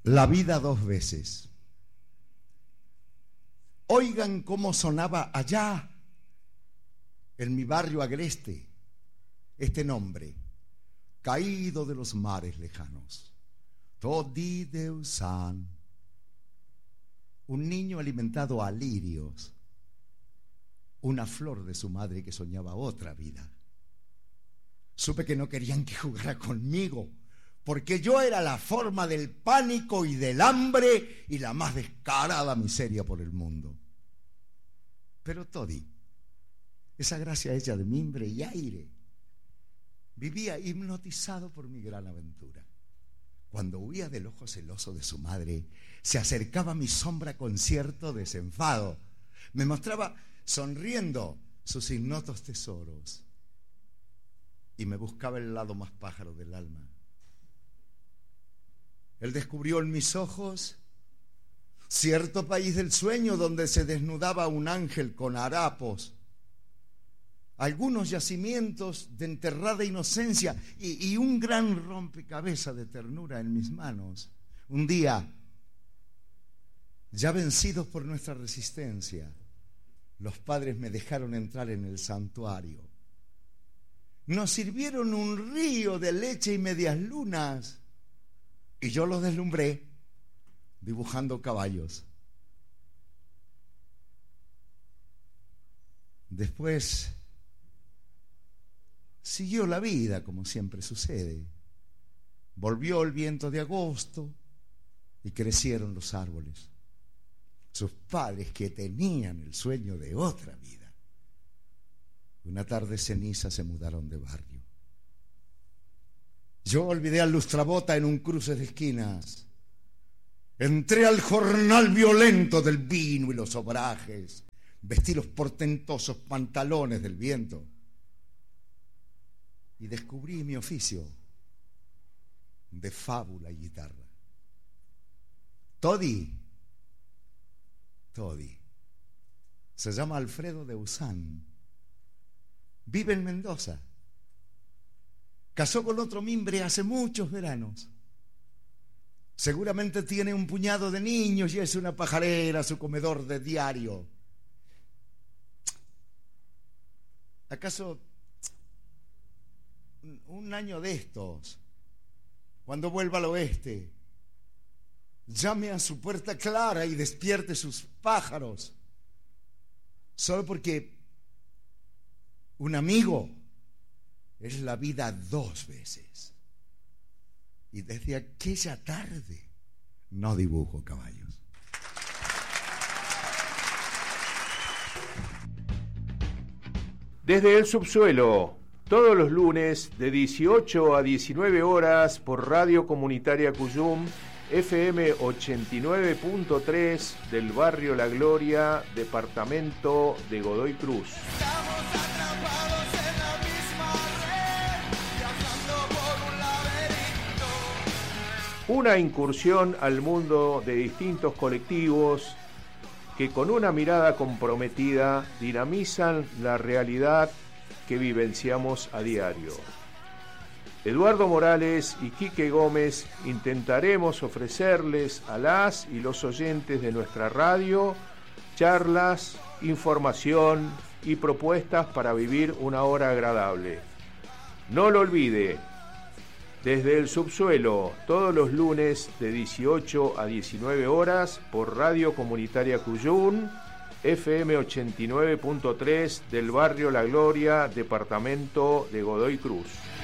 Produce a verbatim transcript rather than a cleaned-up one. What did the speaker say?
La vida dos veces. Oigan cómo sonaba allá, en mi barrio agreste, este nombre, caído de los mares lejanos. Todi Deusan. Un niño alimentado a lirios, una flor de su madre que soñaba otra vida. Supe que no querían que jugara conmigo, porque yo era la forma del pánico y del hambre y la más descarada miseria por el mundo. Pero Todi, esa gracia hecha de mimbre y aire, vivía hipnotizado por mi gran aventura. Cuando huía del ojo celoso de su madre, se acercaba a mi sombra con cierto desenfado. Me mostraba, sonriendo, sus ignotos tesoros y me buscaba el lado más pájaro del alma. Él descubrió en mis ojos cierto país del sueño donde se desnudaba un ángel con harapos, algunos yacimientos de enterrada inocencia y, y un gran rompecabezas de ternura en mis manos. Un día, ya vencidos por nuestra resistencia, los padres me dejaron entrar en el santuario. Nos sirvieron un río de leche y medias lunas y yo los deslumbré dibujando caballos. Después siguió la vida como siempre sucede. Volvió el viento de agosto y crecieron los árboles. Sus padres que tenían el sueño de otra vida, una tarde ceniza se mudaron de barrio. Yo olvidé al lustrabota en un cruce de esquinas. Entré al jornal violento del vino y los obrajes. Vestí los portentosos pantalones del viento y descubrí mi oficio de fábula y guitarra. Todi, Todi, se llama Alfredo Deusan, vive en Mendoza, casó con otro mimbre hace muchos veranos. Seguramente tiene un puñado de niños y es una pajarera su comedor de diario. ¿Acaso un año de estos, cuando vuelva al oeste, llame a su puerta clara y despierte sus pájaros, solo porque un amigo es la vida dos veces? Y desde aquella tarde no dibujo caballos. Desde el subsuelo, todos los lunes de dieciocho a diecinueve horas por Radio Comunitaria Cuyum, F M ochenta y nueve punto tres del barrio La Gloria, departamento de Godoy Cruz. Estamos atrapados en la misma red, viajando por un laberinto. Una incursión al mundo de distintos colectivos que con una mirada comprometida dinamizan la realidad que vivenciamos a diario. Eduardo Morales y Quique Gómez intentaremos ofrecerles a las y los oyentes de nuestra radio charlas, información y propuestas para vivir una hora agradable. No lo olvide, desde el subsuelo, todos los lunes de dieciocho a diecinueve horas por Radio Comunitaria Cuyum, F M ochenta y nueve punto tres del barrio La Gloria, departamento de Godoy Cruz.